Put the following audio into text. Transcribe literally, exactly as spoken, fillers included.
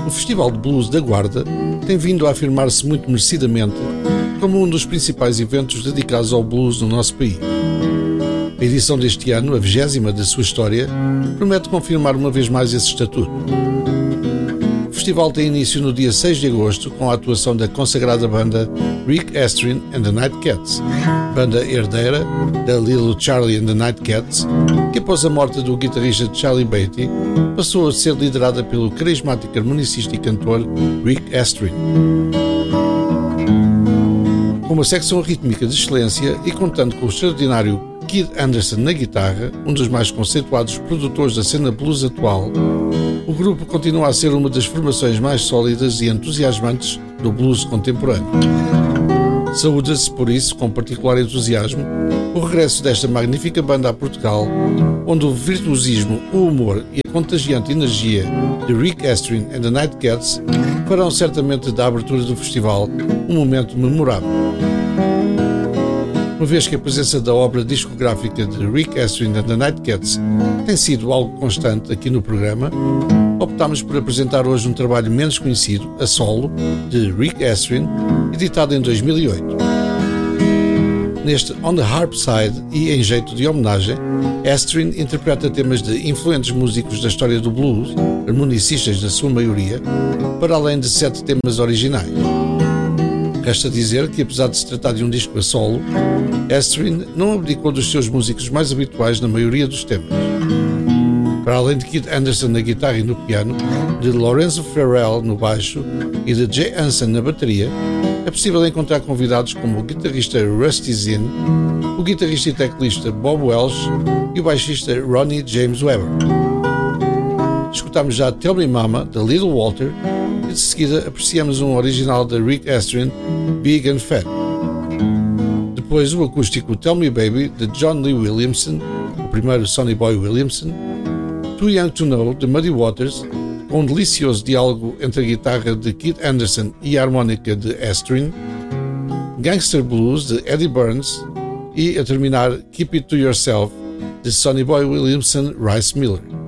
O Festival de Blues da Guarda tem vindo a afirmar-se muito merecidamente como um dos principais eventos dedicados ao blues no nosso país. A edição deste ano, a vigésima da sua história, promete confirmar uma vez mais esse estatuto. O festival tem início no dia seis de agosto com a atuação da consagrada banda Rick Astrin and the Nightcats, banda herdeira da Little Charlie and the Nightcats, que após a morte do guitarrista Charlie Beatty passou a ser liderada pelo carismático harmonicista e cantor Rick Astrin. Com uma secção rítmica de excelência e contando com o extraordinário Kid Anderson na guitarra, um dos mais conceituados produtores da cena blues atual, o grupo continua a ser uma das formações mais sólidas e entusiasmantes do blues contemporâneo. Saúda-se, por isso, com particular entusiasmo, o regresso desta magnífica banda a Portugal, onde o virtuosismo, o humor e a contagiante energia de Rick Astrin and the Nightcats farão certamente da abertura do festival um momento memorável. Uma vez que a presença da obra discográfica de Rick Astrin and the Nightcats tem sido algo constante aqui no programa, optámos por apresentar hoje um trabalho menos conhecido, a solo, de Rick Astrin, editado em dois mil e oito. Neste On the Harp Side e em jeito de homenagem, Astrin interpreta temas de influentes músicos da história do blues, harmonicistas na sua maioria, para além de sete temas originais. Resta dizer que, apesar de se tratar de um disco a solo, Astrin não abdicou dos seus músicos mais habituais na maioria dos temas. Para além de Kid Anderson na guitarra e no piano, de Lorenzo Farrell no baixo e de Jay Hansen na bateria, é possível encontrar convidados como o guitarrista Rusty Zinn, o guitarrista e teclista Bob Welsh e o baixista Ronnie James Weber. Escutámos já Tell Me Mama, da Little Walter, e de seguida apreciamos um original da Rick Astrin, Big and Fat. Depois o acústico Tell Me Baby, de John Lee Williamson, o primeiro Sonny Boy Williamson, Too Young to Know, de Muddy Waters, com um delicioso diálogo entre a guitarra de Kid Anderson e a harmónica de Astrin, Gangster Blues, de Eddie Burns, e, a terminar, Keep It To Yourself, de Sonny Boy Williamson, Rice Miller.